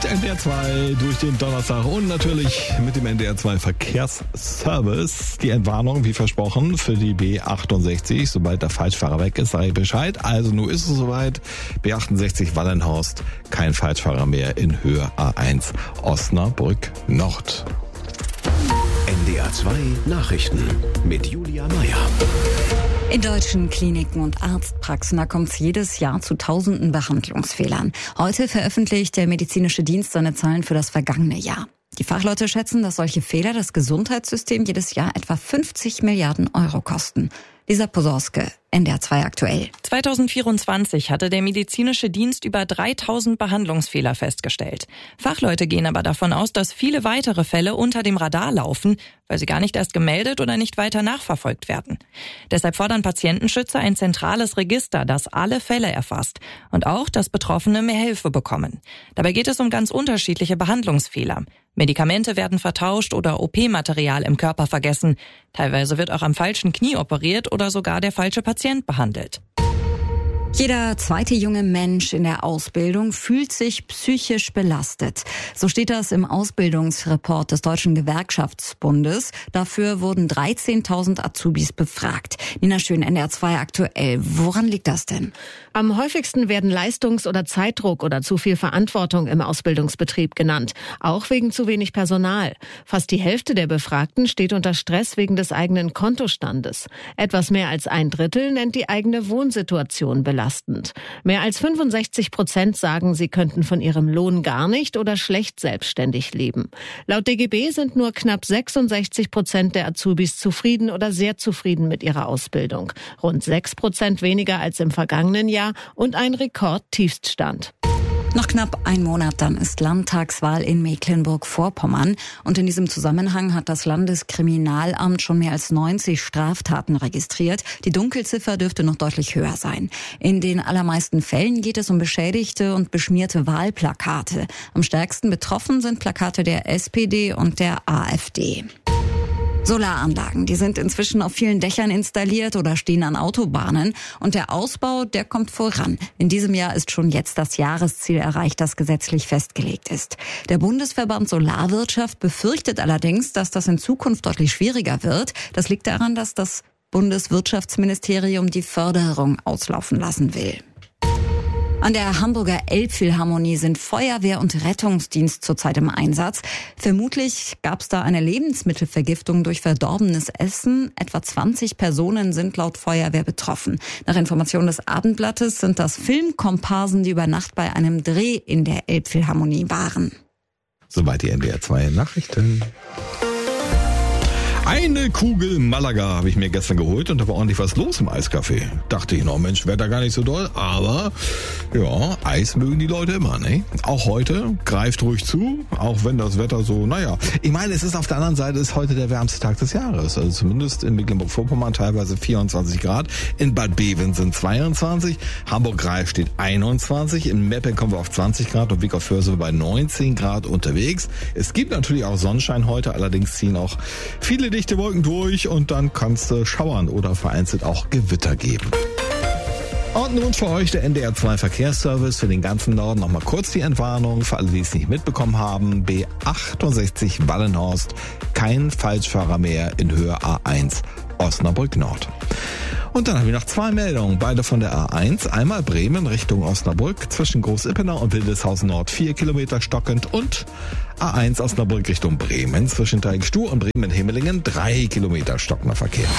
NDR 2 durch den Donnerstag und natürlich mit dem NDR 2 Verkehrsservice. Die Entwarnung, wie versprochen, für die B68. Sobald der Falschfahrer weg ist, sage ich Bescheid. Also nun ist es soweit. B68 Wallenhorst, kein Falschfahrer mehr in Höhe A1 Osnabrück Nord. NDR 2 Nachrichten mit Julia Meyer. In deutschen Kliniken und Arztpraxen kommt es jedes Jahr zu tausenden Behandlungsfehlern. Heute veröffentlicht der medizinische Dienst seine Zahlen für das vergangene Jahr. Die Fachleute schätzen, dass solche Fehler das Gesundheitssystem jedes Jahr etwa 50 Milliarden Euro kosten. Lisa Posorske, NDR 2 aktuell. 2024 hatte der medizinische Dienst über 3000 Behandlungsfehler festgestellt. Fachleute gehen aber davon aus, dass viele weitere Fälle unter dem Radar laufen, weil sie gar nicht erst gemeldet oder nicht weiter nachverfolgt werden. Deshalb fordern Patientenschützer ein zentrales Register, das alle Fälle erfasst und auch, dass Betroffene mehr Hilfe bekommen. Dabei geht es um ganz unterschiedliche Behandlungsfehler. Medikamente werden vertauscht oder OP-Material im Körper vergessen. Teilweise wird auch am falschen Knie operiert oder sogar der falsche Patient behandelt. Jeder zweite junge Mensch in der Ausbildung fühlt sich psychisch belastet. So steht das im Ausbildungsreport des Deutschen Gewerkschaftsbundes. Dafür wurden 13.000 Azubis befragt. Nina Schön, NDR 2 aktuell. Woran liegt das denn? Am häufigsten werden Leistungs- oder Zeitdruck oder zu viel Verantwortung im Ausbildungsbetrieb genannt. Auch wegen zu wenig Personal. Fast die Hälfte der Befragten steht unter Stress wegen des eigenen Kontostandes. Etwas mehr als 1/3 nennt die eigene Wohnsituation belastend. Mehr als 65% sagen, sie könnten von ihrem Lohn gar nicht oder schlecht selbstständig leben. Laut DGB sind nur knapp 66% der Azubis zufrieden oder sehr zufrieden mit ihrer Ausbildung. Rund 6% weniger als im vergangenen Jahr und ein Rekordtiefststand. Noch knapp ein Monat, dann ist Landtagswahl in Mecklenburg-Vorpommern. Und in diesem Zusammenhang hat das Landeskriminalamt schon mehr als 90 Straftaten registriert. Die Dunkelziffer dürfte noch deutlich höher sein. In den allermeisten Fällen geht es um beschädigte und beschmierte Wahlplakate. Am stärksten betroffen sind Plakate der SPD und der AfD. Solaranlagen, die sind inzwischen auf vielen Dächern installiert oder stehen an Autobahnen. Und der Ausbau, der kommt voran. In diesem Jahr ist schon jetzt das Jahresziel erreicht, das gesetzlich festgelegt ist. Der Bundesverband Solarwirtschaft befürchtet allerdings, dass das in Zukunft deutlich schwieriger wird. Das liegt daran, dass das Bundeswirtschaftsministerium die Förderung auslaufen lassen will. An der Hamburger Elbphilharmonie sind Feuerwehr und Rettungsdienst zurzeit im Einsatz. Vermutlich gab es da eine Lebensmittelvergiftung durch verdorbenes Essen. Etwa 20 Personen sind laut Feuerwehr betroffen. Nach Informationen des Abendblattes sind das Filmkomparsen, die über Nacht bei einem Dreh in der Elbphilharmonie waren. Soweit die NDR 2 Nachrichten. Eine Kugel Malaga habe ich mir gestern geholt und da war ordentlich was los im Eiscafé. Dachte ich noch, Mensch, Wetter gar nicht so doll, aber ja, Eis mögen die Leute immer, ne? Auch heute, greift ruhig zu, auch wenn das Wetter so, naja. Ich meine, es ist auf der anderen Seite, ist heute der wärmste Tag des Jahres. Also zumindest in Mecklenburg-Vorpommern teilweise 24 Grad. In Bad Beven sind 22, Hamburg-Greif steht 21, in Meppe kommen wir auf 20 Grad und Wick-auf-Föhr bei 19 Grad unterwegs. Es gibt natürlich auch Sonnenschein heute, allerdings ziehen auch viele dichte Wolken durch und dann kann es schauern oder vereinzelt auch Gewitter geben. Und nun für euch der NDR 2 Verkehrsservice für den ganzen Norden. Nochmal kurz die Entwarnung für alle, die es nicht mitbekommen haben. B68 Wallenhorst, kein Falschfahrer mehr in Höhe A1 Osnabrück Nord. Und dann habe ich noch 2 Meldungen, beide von der A1. Einmal Bremen Richtung Osnabrück zwischen Groß-Ippenau und Wildeshausen Nord 4 Kilometer stockend und A1 Osnabrück Richtung Bremen zwischen Teigstuhl und Bremen-Himmelingen 3 Kilometer stockender Verkehr.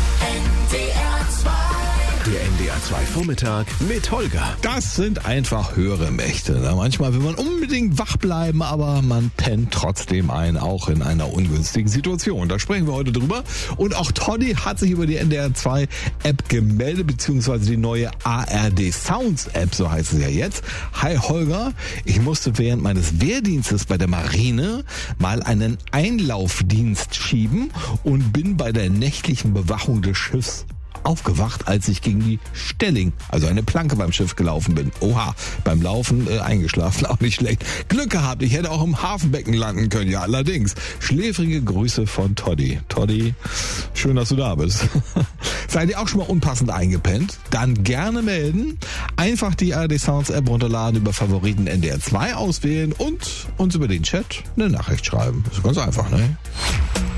Der NDR 2 Vormittag mit Holger. Das sind einfach höhere Mächte. Manchmal will man unbedingt wach bleiben, aber man pennt trotzdem ein, auch in einer ungünstigen Situation. Da sprechen wir heute drüber. Und auch Toddy hat sich über die NDR 2 App gemeldet, beziehungsweise die neue ARD Sounds App, so heißt es ja jetzt. Hi Holger, ich musste während meines Wehrdienstes bei der Marine mal einen Einlaufdienst schieben und bin bei der nächtlichen Bewachung des Schiffs aufgewacht, als ich gegen die Stelling, also eine Planke beim Schiff gelaufen bin. Oha, beim Laufen eingeschlafen, auch nicht schlecht. Glück gehabt, ich hätte auch im Hafenbecken landen können, ja allerdings. Schläfrige Grüße von Toddy. Toddy, schön, dass du da bist. Seid ihr auch schon mal unpassend eingepennt? Dann gerne melden. Einfach die ARD Sounds App runterladen, über Favoriten NDR 2 auswählen und uns über den Chat eine Nachricht schreiben. Ist ganz einfach, ne?